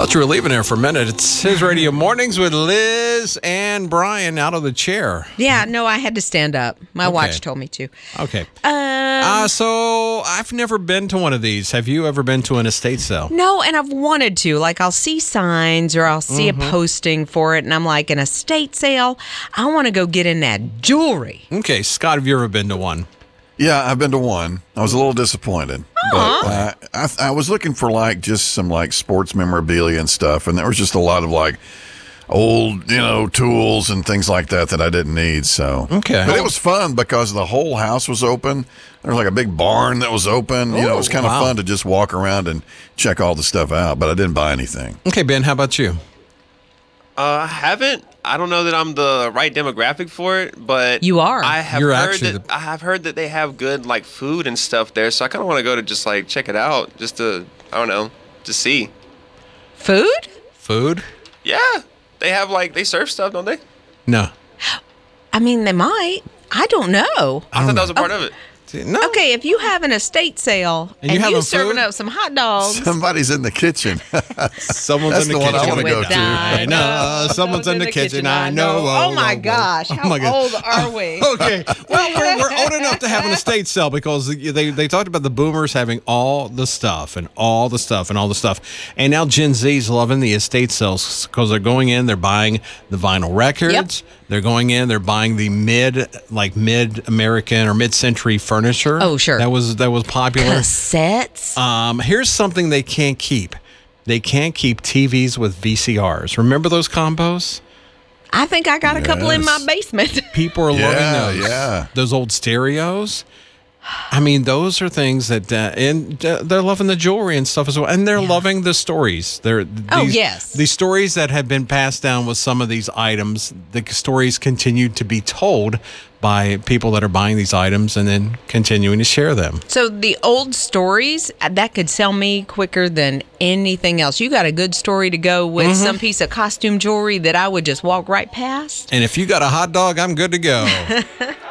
Thought you were leaving there for a minute. It's His Radio Mornings with Liz and Brian out of the chair. Yeah, no, I had to stand up. My watch told me to. Okay. So I've never been to one of these. Have you ever been to an estate sale? No, and I've wanted to. Like, I'll see signs or I'll see a posting for it, and I'm like, an estate sale? I want to go get in that jewelry. Okay, Scott, have you ever been to one? Yeah, I've been to one. I was a little disappointed. But I was looking for just some sports memorabilia and stuff, and there was just a lot of old, tools and things like that I didn't need. So okay, but it was fun because the whole house was open. There was a big barn that was open. It was kind of fun to just walk around and check all the stuff out. But I didn't buy anything. Okay, Ben, how about you? I haven't. I don't know that I'm the right demographic for it, but you are. I have heard that they have good food and stuff there, so I kind of want to go to just check it out, just to to see. Food? Food? Yeah, they have they serve stuff, don't they? No. I mean, they might. I don't know. I thought that was a part of it. No. Okay, if you have an estate sale and you serving up some hot dogs. Somebody's in the kitchen. Someone's That's in the one kitchen. I want to go to. I know. Someone's in the kitchen. I know. Oh my gosh. How old are we? Okay. Well, we're old enough to have an estate sale because they talked about the boomers having all the stuff. And now Gen Z's loving the estate sales because they're going in, they're buying the vinyl records. Yep. They're going in, they're buying the mid-American or mid-century furniture. Oh, sure. That was popular. Cassettes. Here's something they can't keep. They can't keep TVs with VCRs. Remember those combos? I think I got a couple in my basement. People are loving those. Yeah. Those old stereos. I mean, those are things that, and they're loving the jewelry and stuff as well, and they're loving the stories. These stories that have been passed down with some of these items. The stories continue to be told by people that are buying these items and then continuing to share them. So the old stories, that could sell me quicker than anything else. You got a good story to go with some piece of costume jewelry that I would just walk right past? And if you got a hot dog, I'm good to go.